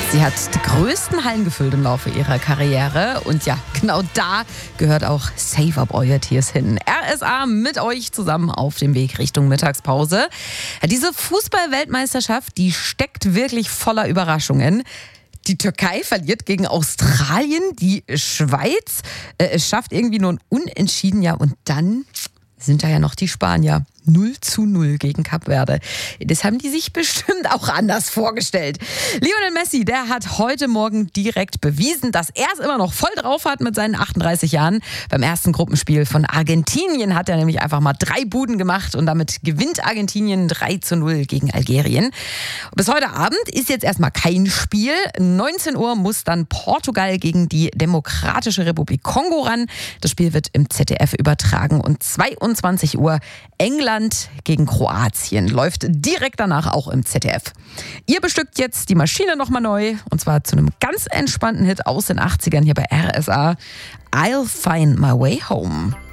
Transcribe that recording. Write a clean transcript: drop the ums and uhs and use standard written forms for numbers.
Sie hat die größten Hallen gefüllt im Laufe ihrer Karriere. Und ja, genau da gehört auch Save Up Euer Tears hin. RSA mit euch zusammen auf dem Weg Richtung Mittagspause. Diese Fußball-Weltmeisterschaft, die steckt wirklich voller Überraschungen. Die Türkei verliert gegen Australien, die Schweiz schafft irgendwie nur ein Unentschieden. Ja, und dann sind da ja noch die Spanier. 0:0 gegen Kap Verde. Das haben die sich bestimmt auch anders vorgestellt. Lionel Messi, der hat heute Morgen direkt bewiesen, dass er es immer noch voll drauf hat mit seinen 38 Jahren. Beim ersten Gruppenspiel von Argentinien hat er nämlich einfach mal 3 Buden gemacht und damit gewinnt Argentinien 3:0 gegen Algerien. Bis heute Abend ist jetzt erstmal kein Spiel. 19 Uhr muss dann Portugal gegen die Demokratische Republik Kongo ran. Das Spiel wird im ZDF übertragen und 22 Uhr England gegen Kroatien läuft direkt danach auch im ZDF. Ihr bestückt jetzt die Maschine nochmal neu und zwar zu einem ganz entspannten Hit aus den 80ern hier bei RSA. I'll Find My Way Home.